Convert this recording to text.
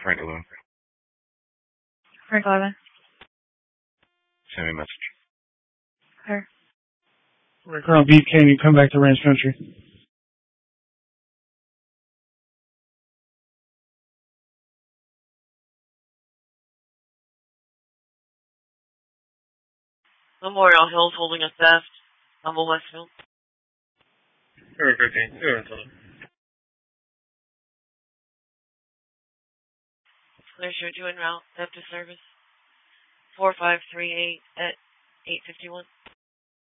Frank 11. Frank 11. Send me a message. Her. Ricker on Beef, can you come back to Ranch Country? Memorial Hills holding a theft. Humble Westfield. Area 13. Clear shoot 2 en route. Theft to service. 4538 at 851.